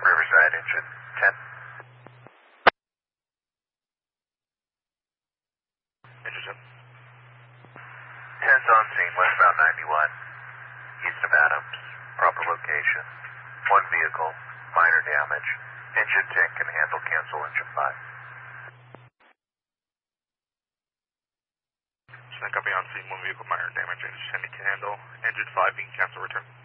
Riverside, engine 10. Engine 10's on scene, westbound 91, east of Adams. Proper location. One vehicle, minor damage. Engine 10 can handle, cancel engine 5. Copy on scene, one vehicle minor damage, engine 10 can handle, engine 5 being cancel, return.